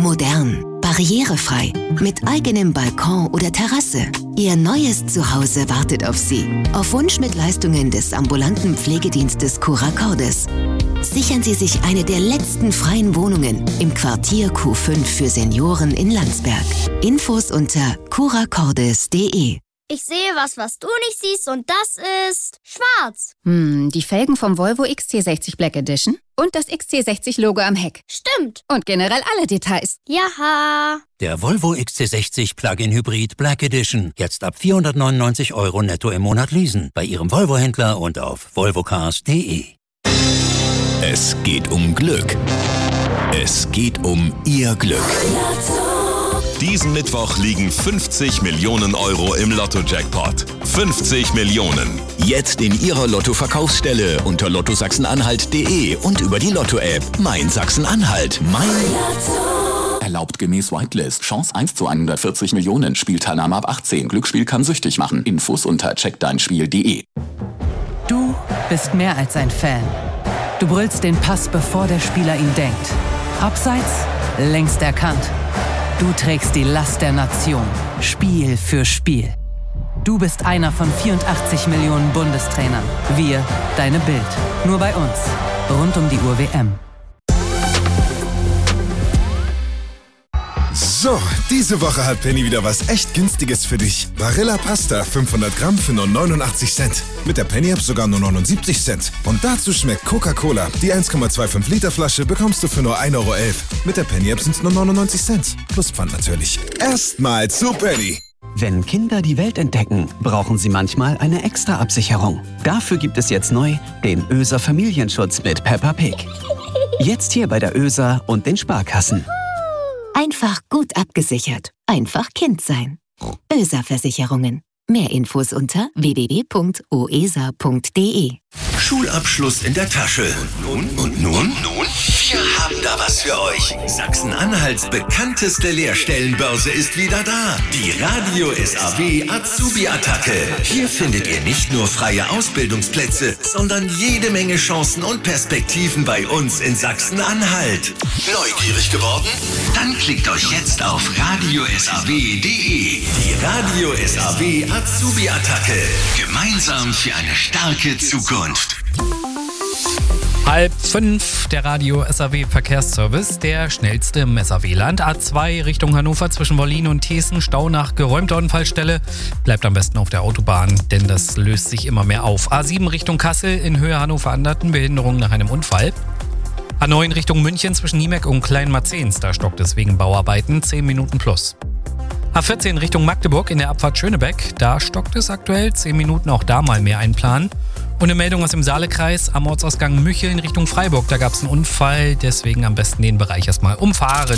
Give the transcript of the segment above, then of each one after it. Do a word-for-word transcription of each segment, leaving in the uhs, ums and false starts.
Modern, barrierefrei, mit eigenem Balkon oder Terrasse. Ihr neues Zuhause wartet auf Sie. Auf Wunsch mit Leistungen des ambulanten Pflegedienstes Cura Cordis. Sichern Sie sich eine der letzten freien Wohnungen im Quartier Q fünf für Senioren in Landsberg. Infos unter cura cordis punkt de. Ich sehe was, was du nicht siehst, und das ist schwarz. Hm, die Felgen vom Volvo X C sechzig Black Edition und das X C sechzig Logo am Heck. Stimmt. Und generell alle Details. Jaha. Der Volvo X C sechzig Plug-in Hybrid Black Edition. Jetzt ab vierhundertneunundneunzig Euro netto im Monat leasen. Bei Ihrem Volvo-Händler und auf volvo cars punkt de. Es geht um Glück. Es geht um Ihr Glück. Diesen Mittwoch liegen fünfzig Millionen Euro im Lotto-Jackpot. fünfzig Millionen. Jetzt in Ihrer Lotto-Verkaufsstelle unter lotto sachsen-anhalt punkt de und über die Lotto-App. Mein Sachsen-Anhalt. Mein Lotto. Erlaubt gemäß Whitelist. Chance eins zu hundertvierzig Millionen. Spielteilnahme ab achtzehn. Glücksspiel kann süchtig machen. Infos unter check dein spiel punkt de. Du bist mehr als ein Fan. Du brüllst den Pass, bevor der Spieler ihn denkt. Abseits, längst erkannt. Du trägst die Last der Nation, Spiel für Spiel. Du bist einer von vierundachtzig Millionen Bundestrainern. Wir, deine Bild. Nur bei uns. Rund um die Uhr W M. So, diese Woche hat Penny wieder was echt Günstiges für dich. Barilla Pasta fünfhundert Gramm für nur neunundachtzig Cent. Mit der Penny-App sogar nur neunundsiebzig Cent. Und dazu schmeckt Coca-Cola. Die eins Komma fünfundzwanzig Liter Flasche bekommst du für nur ein Euro elf. Mit der Penny-App sind es nur neunundneunzig Cent. Plus Pfand natürlich. Erstmal zu Penny. Wenn Kinder die Welt entdecken, brauchen sie manchmal eine extra Absicherung. Dafür gibt es jetzt neu den Öser Familienschutz mit Peppa Pig. Jetzt hier bei der Öser und den Sparkassen. Einfach gut abgesichert. Einfach Kind sein. Öser Versicherungen. Mehr Infos unter w w w punkt o e s a punkt de. Schulabschluss in der Tasche. Und nun? Und nun? Und nun? Wir haben da was für euch. Sachsen-Anhalts bekannteste Lehrstellenbörse ist wieder da. Die Radio S A W Azubi-Attacke. Hier findet ihr nicht nur freie Ausbildungsplätze, sondern jede Menge Chancen und Perspektiven bei uns in Sachsen-Anhalt. Neugierig geworden? Dann klickt euch jetzt auf radio s a w punkt de. Die Radio S A W Azubi-Attacke. Gemeinsam für eine starke Zukunft. Halb fünf, der Radio S A W Verkehrsservice, der schnellste im S A W-Land. A zwei Richtung Hannover zwischen Wollin und Thesen, Stau nach geräumter Unfallstelle. Bleibt am besten auf der Autobahn, denn das löst sich immer mehr auf. A sieben Richtung Kassel in Höhe Hannover-Anderten, Behinderung nach einem Unfall. A neun Richtung München zwischen Niemek und Kleinmarzens, da stockt es wegen Bauarbeiten, zehn Minuten plus. A vierzehn Richtung Magdeburg in der Abfahrt Schönebeck, da stockt es aktuell, zehn Minuten, auch da mal mehr einplanen. Und eine Meldung aus dem Saalekreis am Ortsausgang Mücheln Richtung Freiburg. Da gab es einen Unfall, deswegen am besten den Bereich erstmal umfahren.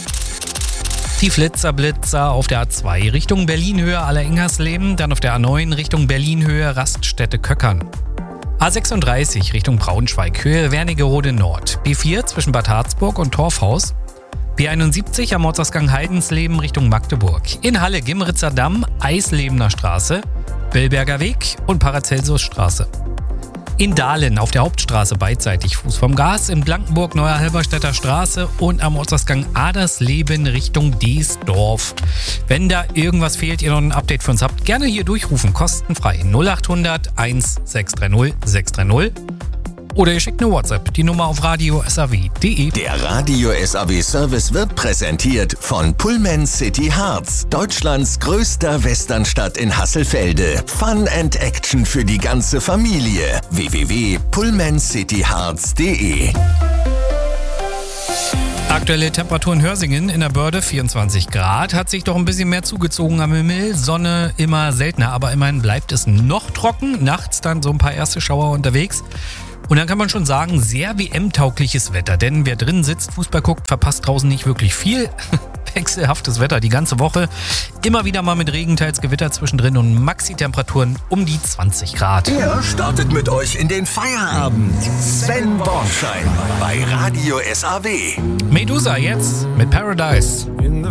Die Flitzer-Blitzer auf der A zwei Richtung Berlin-Höhe Allerengersleben, dann auf der A neun Richtung Berlin-Höhe Raststätte Köckern. A sechsunddreißig Richtung Braunschweig, Höhe Wernigerode Nord. B vier zwischen Bad Harzburg und Torfhaus. B einundsiebzig am Ortsausgang Heidensleben Richtung Magdeburg. In Halle Gimritzer Damm, Eislebener Straße, Bellberger Weg und Paracelsusstraße. In Dahlen auf der Hauptstraße beidseitig Fuß vom Gas, in Blankenburg Neuer Halberstädter Straße und am Ortsausgang Adersleben Richtung Deesdorf. Wenn da irgendwas fehlt, ihr noch ein Update für uns habt, gerne hier durchrufen, kostenfrei null achthundert eins sechs drei null sechs drei null. Oder ihr schickt eine WhatsApp, die Nummer auf radio s a w punkt de. Der Radio S A W Service wird präsentiert von Pullman City Harz, Deutschlands größter Westernstadt in Hasselfelde. Fun and Action für die ganze Familie. w w w punkt pullman city harz punkt de. Aktuelle Temperatur in Hörsingen in der Börde vierundzwanzig Grad, hat sich doch ein bisschen mehr zugezogen am Himmel, Sonne immer seltener, aber immerhin bleibt es noch trocken, nachts dann so ein paar erste Schauer unterwegs. Und dann kann man schon sagen, sehr W M-taugliches Wetter, denn wer drin sitzt, Fußball guckt, verpasst draußen nicht wirklich viel. Wechselhaftes Wetter die ganze Woche, immer wieder mal mit Regen, teils Gewitter zwischendrin und Maxi-Temperaturen um die zwanzig Grad. Er startet mit euch in den Feierabend. Sven Bornschein bei Radio S A W. Medusa jetzt mit Paradise. In the